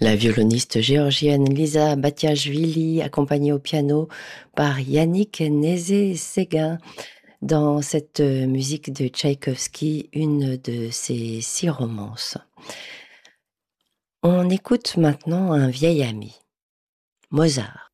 La violoniste géorgienne Lisa Batiashvili, accompagnée au piano par Yannick Nézet-Séguin, dans cette musique de Tchaïkovski, une de ses 6 romances. On écoute maintenant un vieil ami, Mozart.